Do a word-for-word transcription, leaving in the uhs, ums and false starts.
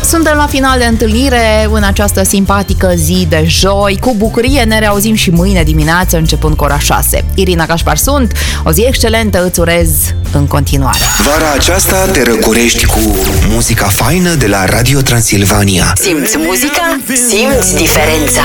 Suntem la final de întâlnire în această simpatică zi de joi. Cu bucurie ne reauzim și mâine dimineață începând cu ora șase. Irina Cașpar sunt, o zi excelentă îți urez în continuare. Vara aceasta te răcorești cu muzica faină de la Radio Transilvania. Simți muzica? Simți diferența.